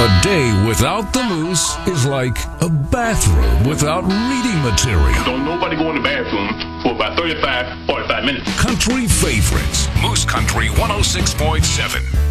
A day without the Moose is like a bathroom without reading material. Don't nobody go in the bathroom for about 45 minutes. Country favorites. Moose Country 106.7.